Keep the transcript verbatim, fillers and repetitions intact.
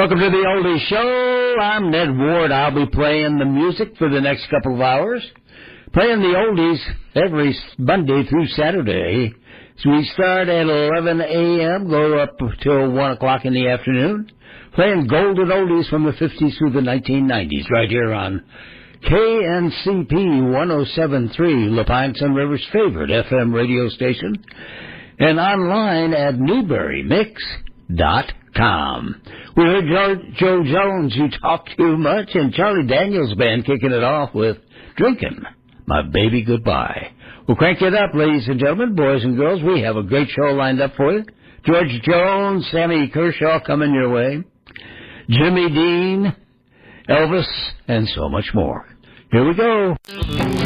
Welcome to the Oldies Show. I'm Ned Ward. I'll be playing the music for the next couple of hours. Playing the oldies every Monday through Saturday. So we start at eleven a.m., go up till one o'clock in the afternoon. Playing golden oldies from the fifties through the nineteen nineties right here on K N C P one oh seven point three, La Pine Sun River's favorite F M radio station. And online at Newberry Mix dot com. We heard Joe, Joe Jones, You Talk Too Much, and Charlie Daniels Band kicking it off with Drinking My Baby Goodbye. We'll crank it up, ladies and gentlemen, boys and girls. We have a great show lined up for you. George Jones, Sammy Kershaw coming your way. Jimmy Dean, Elvis, and so much more. Here we go.